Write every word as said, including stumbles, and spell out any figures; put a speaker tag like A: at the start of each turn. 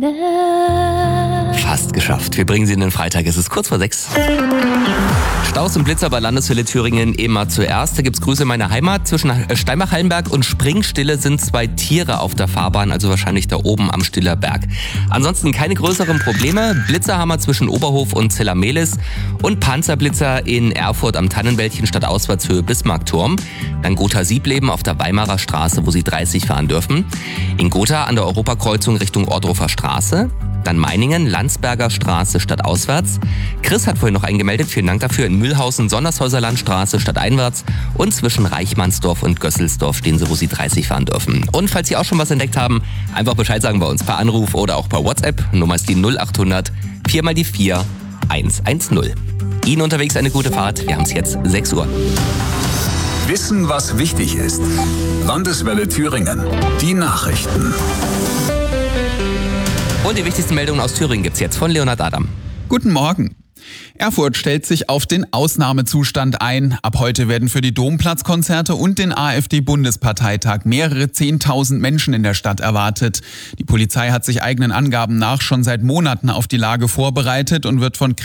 A: Fast geschafft. Wir bringen Sie in den Freitag. Es ist kurz vor sechs. Staus und Blitzer bei Landeshölle Thüringen immer zuerst. Da gibt's Grüße in meiner Heimat. Zwischen Steinbach-Hallenberg und Springstille sind zwei Tiere auf der Fahrbahn, also wahrscheinlich da oben am Stiller Berg. Ansonsten keine größeren Probleme. Blitzerhammer zwischen Oberhof und Zellamelis und Panzerblitzer in Erfurt am Tannenwäldchen statt Auswärtshöhe Bismarckturm. Dann Gotha-Siebleben auf der Weimarer Straße, wo Sie dreißig fahren dürfen. In Gotha an der Europakreuzung Richtung Ohrdruffer Straße. Dann Meiningen, Landsberger Straße statt auswärts. Chris hat vorhin noch eingemeldet, vielen Dank dafür. In Mühlhausen, Sondershäuser Landstraße statt einwärts. Und zwischen Reichmannsdorf und Gösselsdorf stehen Sie, wo Sie dreißig fahren dürfen. Und falls Sie auch schon was entdeckt haben, einfach Bescheid sagen bei uns per Anruf oder auch per WhatsApp. Nummer ist die null acht hundert vier mal die vier eins eins null. Ihnen unterwegs eine gute Fahrt. Wir haben es jetzt sechs Uhr.
B: Wissen, was wichtig ist. Landeswelle Thüringen. Die Nachrichten.
A: Und die wichtigsten Meldungen aus Thüringen gibt's jetzt von Leonhard Adam.
C: Guten Morgen. Erfurt stellt sich auf den Ausnahmezustand ein. Ab heute werden für die Domplatzkonzerte und den AfD-Bundesparteitag mehrere Zehntausend Menschen in der Stadt erwartet. Die Polizei hat sich eigenen Angaben nach schon seit Monaten auf die Lage vorbereitet und wird von